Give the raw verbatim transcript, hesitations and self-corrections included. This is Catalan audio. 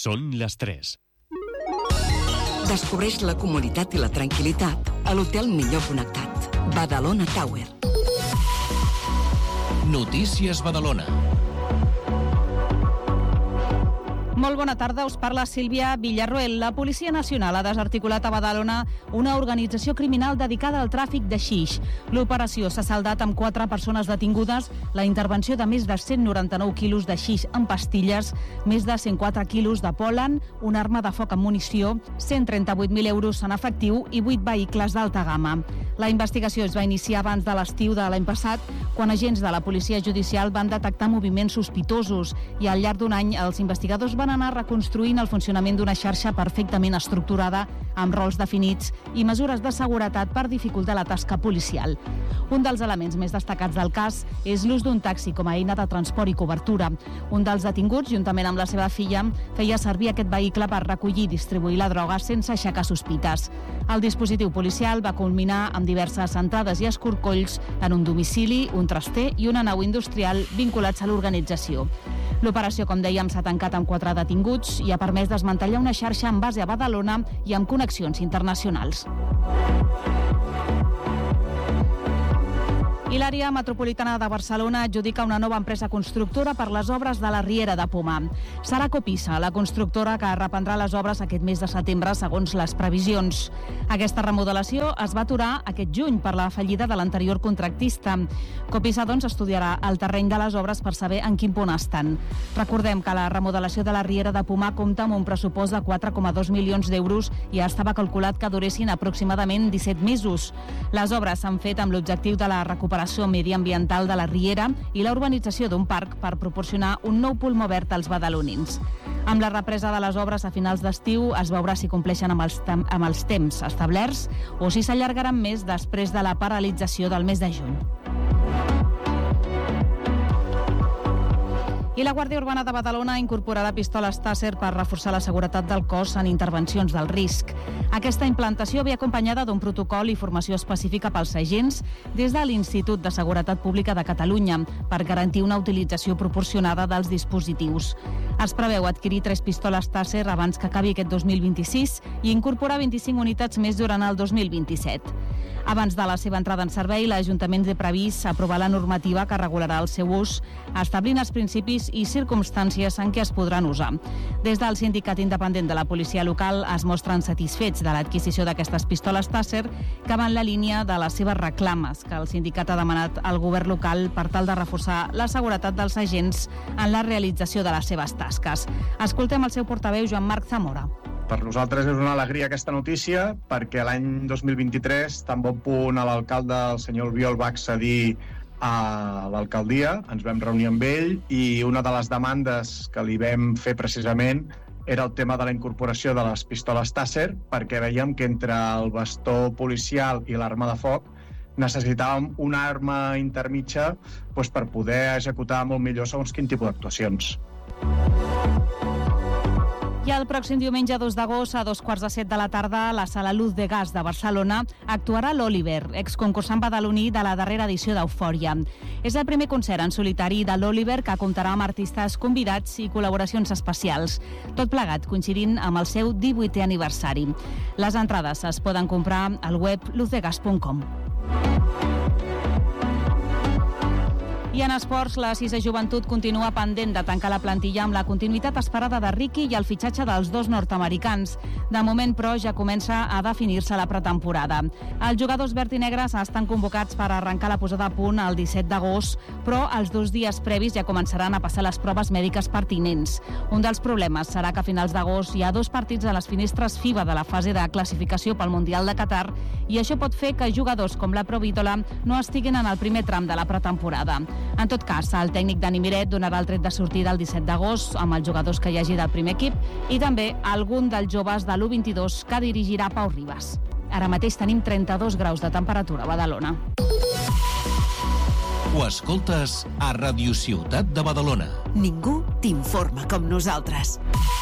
Són les tres. Descobreix la comoditat i la tranquil·litat a l'hotel millor connectat. Badalona Tower. Notícies Badalona. Molt bona tarda, us parla Sílvia Villarroel. La Policia Nacional ha desarticulat a Badalona una organització criminal dedicada al tràfic de xix. L'operació s'ha saldat amb quatre persones detingudes, la intervenció de més de cent noranta-nou quilos de xix en pastilles, més de cent quatre quilos de pol·len, una arma de foc amb munició, cent trenta-vuit mil euros en efectiu i vuit vehicles d'alta gamma. La investigació es va iniciar abans de l'estiu de l'any passat, quan agents de la Policia Judicial van detectar moviments sospitosos i al llarg d'un any els investigadors van anar reconstruint el funcionament d'una xarxa perfectament estructurada, amb rols definits i mesures de seguretat per dificultar la tasca policial. Un dels elements més destacats del cas és l'ús d'un taxi com a eina de transport i cobertura. Un dels detinguts, juntament amb la seva filla, feia servir aquest vehicle per recollir i distribuir la droga sense aixecar sospites. El dispositiu policial va culminar amb diverses entrades i escorcolls en un domicili, un traster i una nau industrial vinculats a l'organització. L'operació, com dèiem, s'ha tancat amb quatre detinguts i ha permès desmantellar una xarxa amb base a Badalona i amb connexions internacionals. I l'àrea metropolitana de Barcelona adjudica una nova empresa constructora per les obres de la Riera de Pomar. Serà Copisa, la constructora que reprendrà les obres aquest mes de setembre, segons les previsions. Aquesta remodelació es va aturar aquest juny per la fallida de l'anterior contractista. Copisa, doncs, estudiarà el terreny de les obres per saber en quin punt estan. Recordem que la remodelació de la Riera de Pomar compta amb un pressupost de quatre coma dos milions d'euros i estava calculat que duressin aproximadament disset mesos. Les obres s'han fet amb l'objectiu de la recuperació mediambiental de la Riera i la urbanització d'un parc per proporcionar un nou pulmó verd als badalonins. Amb la represa de les obres a finals d'estiu es veurà si compleixen amb els, tem- amb els temps establerts o si s'allargaran més després de la paralització del mes de juny. I la Guàrdia Urbana de Badalona incorporarà pistoles Taser per reforçar la seguretat del cos en intervencions del risc. Aquesta implantació ve acompanyada d'un protocol i formació específica pels agents des de l'Institut de Seguretat Pública de Catalunya per garantir una utilització proporcionada dels dispositius. Es preveu adquirir tres pistoles Taser abans que acabi aquest dos mil vint-i-sis i incorporar vint-i-cinc unitats més durant el dos mil vint-i-set. Abans de la seva entrada en servei, l'Ajuntament té previst aprovar la normativa que regularà el seu ús, establint els principis i circumstàncies en què es podran usar. Des del Sindicat Independent de la Policia Local es mostren satisfets de l'adquisició d'aquestes pistoles Taser que van en la línia de les seves reclames que el sindicat ha demanat al govern local per tal de reforçar la seguretat dels agents en la realització de les seves tasques. Escoltem el seu portaveu, Joan Marc Zamora. Per nosaltres és una alegria aquesta notícia perquè l'any dos mil vint-i-tres, tan bon punt a l'alcalde, el senyor Albiol, va accedir a l'alcaldia, ens vam reunir amb ell i una de les demandes que li vam fer precisament era el tema de la incorporació de les pistoles Taser, perquè veiem que entre el bastó policial i l'arma de foc necessitàvem una arma intermitja doncs, per poder executar molt millor segons quin tipus d'actuacions. I el pròxim diumenge dos d'agost a dos quarts de set de la tarda la Sala Luz de Gas de Barcelona actuarà l'Oliver, exconcursant badaloní de la darrera edició d'Eufòria. És el primer concert en solitari de l'Oliver que comptarà amb artistes convidats i col·laboracions especials, tot plegat coincidint amb el seu divuitè aniversari. Les entrades es poden comprar al web luz de gas punt com. I en esports, la sisè Joventut continua pendent de tancar la plantilla amb la continuïtat esperada de Riqui i el fitxatge dels dos nord-americans. De moment, però, ja comença a definir-se la pretemporada. Els jugadors verd i negres estan convocats per arrencar la posada a punt el disset d'agost, però els dos dies previs ja començaran a passar les proves mèdiques pertinents. Un dels problemes serà que a finals d'agost hi ha dos partits a les finestres FIBA de la fase de classificació pel Mundial de Qatar i això pot fer que jugadors com la Provítola no estiguin en el primer tram de la pretemporada. En tot cas, el tècnic Dani Miret donarà el tret de sortida el disset d'agost amb els jugadors que hi hagi del primer equip i també algun dels joves de l'U vint-i-dos que dirigirà Pau Ribas. Ara mateix tenim trenta-dos graus de temperatura a Badalona. Ho escoltes a Ràdio Ciutat de Badalona. Ningú t'informa com nosaltres.